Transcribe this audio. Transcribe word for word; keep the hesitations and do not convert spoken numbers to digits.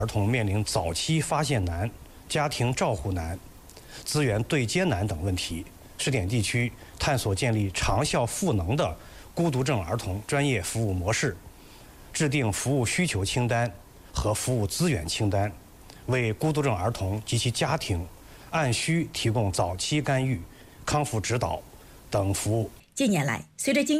儿童面临早期发现难、家庭照护难、资源对接难等问题，试点地区探索建立长效赋能的孤独症儿童专业服务模式，制定服务需求清单和服务资源清单，为孤独症儿童及其家庭按需提供早期干预、康复指导等服务。 近年来，随着经